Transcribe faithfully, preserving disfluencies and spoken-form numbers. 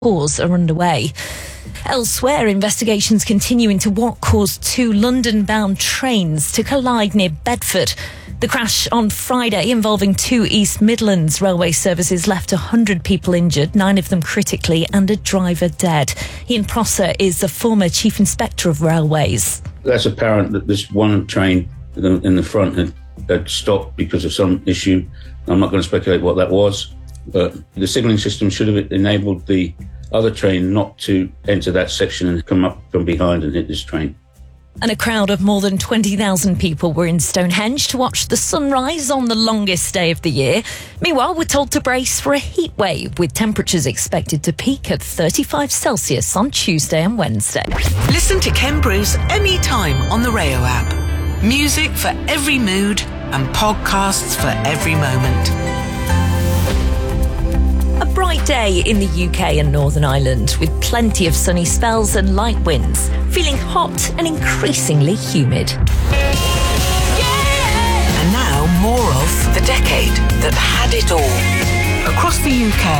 cause are underway. Elsewhere, investigations continue into what caused two London-bound trains to collide near Bedford. The crash on Friday involving two East Midlands railway services left one hundred people injured, nine of them critically, and a driver dead. Ian Prosser is the former Chief Inspector of Railways. That's apparent that this one train in the front had, had stopped because of some issue. I'm not going to speculate what that was, but the signalling system should have enabled the other train not to enter that section and come up from behind and hit this train. And a crowd of more than twenty thousand people were in Stonehenge to watch the sunrise on the longest day of the year. Meanwhile, we're told to brace for a heat wave, with temperatures expected to peak at thirty-five Celsius on Tuesday and Wednesday. Listen to Ken Bruce anytime on the Rayo app. Music for every mood and podcasts for every moment. A bright day in the U K and Northern Ireland, with plenty of sunny spells and light winds, feeling hot and increasingly humid. And now more of The Decade That Had It All. Across the U K,